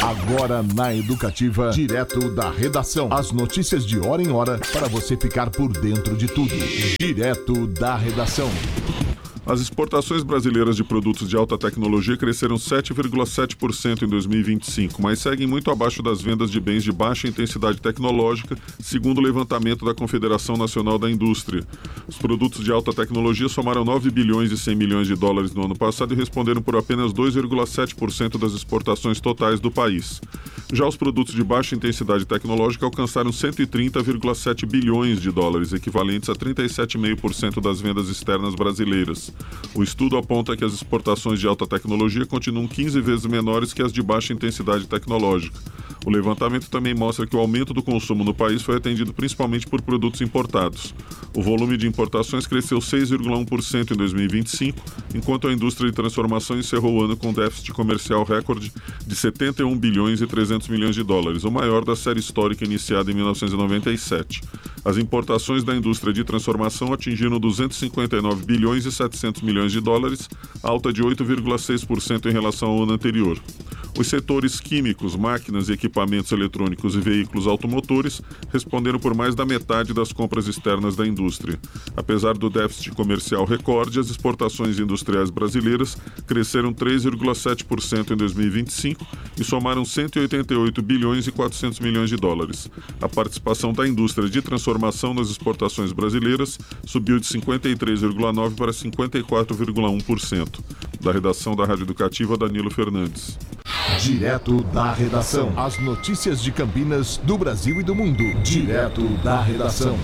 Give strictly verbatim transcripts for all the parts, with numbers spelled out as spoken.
Agora na Educativa, direto da redação. As notícias de hora em hora para você ficar por dentro de tudo. Direto da redação. As exportações brasileiras de produtos de alta tecnologia cresceram sete vírgula sete por cento em dois mil e vinte e cinco, mas seguem muito abaixo das vendas de bens de baixa intensidade tecnológica, segundo o levantamento da Confederação Nacional da Indústria. Os produtos de alta tecnologia somaram nove bilhões e cem milhões de dólares no ano passado e responderam por apenas dois vírgula sete por cento das exportações totais do país. Já os produtos de baixa intensidade tecnológica alcançaram cento e trinta vírgula sete bilhões de dólares, equivalentes a trinta e sete vírgula cinco por cento das vendas externas brasileiras. O estudo aponta que as exportações de alta tecnologia continuam quinze vezes menores que as de baixa intensidade tecnológica. O levantamento também mostra que o aumento do consumo no país foi atendido principalmente por produtos importados. O volume de importações cresceu seis vírgula um por cento em dois mil e vinte e cinco, enquanto a indústria de transformação encerrou o ano com déficit comercial recorde de setenta e um bilhões e trezentos milhões de dólares, o maior da série histórica iniciada em mil novecentos e noventa e sete. As importações da indústria de transformação atingiram duzentos e cinquenta e nove bilhões e setecentos milhões de dólares, alta de oito vírgula seis por cento em relação ao ano anterior. Os setores químicos, máquinas e equipamentos eletrônicos e veículos automotores responderam por mais da metade das compras externas da indústria. Apesar do déficit comercial recorde, as exportações industriais brasileiras cresceram três vírgula sete por cento em dois mil e vinte e cinco e somaram cento e oitenta e oito bilhões e quatrocentos milhões de dólares. A participação da indústria de transformação nas exportações brasileiras subiu de cinquenta e três vírgula nove por cento para cinquenta e quatro vírgula um por cento. Da redação da Rádio Educativa, Danilo Fernandes. Direto da redação. As notícias de Campinas, do Brasil e do mundo. Direto da redação.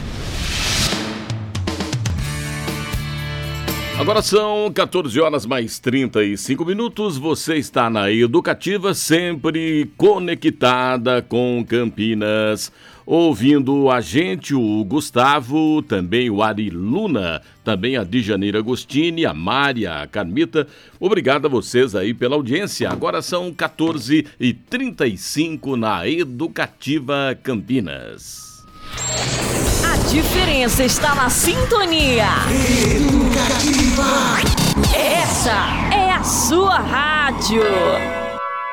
Agora são quatorze horas mais trinta e cinco minutos. Você está na Educativa, sempre conectada com Campinas. Ouvindo a gente, o Gustavo, também o Ari Luna, também a Dijaneira Agostini, a Mária, a Carmita. Obrigado a vocês aí pela audiência. Agora são quatorze e trinta e cinco na Educativa Campinas. A diferença está na sintonia. Educativa. Essa é a sua rádio.